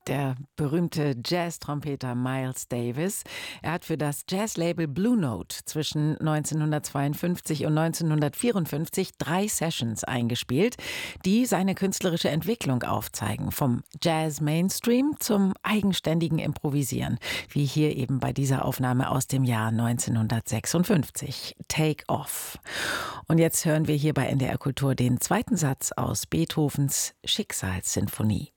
Der berühmte Jazz-Trompeter Miles Davis. Er hat für das Jazzlabel Blue Note zwischen 1952 und 1954 3 Sessions eingespielt, die seine künstlerische Entwicklung aufzeigen. Vom Jazz-Mainstream zum eigenständigen Improvisieren. Wie hier eben bei dieser Aufnahme aus dem Jahr 1956. Take Off. Und jetzt hören wir hier bei NDR Kultur den zweiten Satz aus Beethovens Schicksalssinfonie.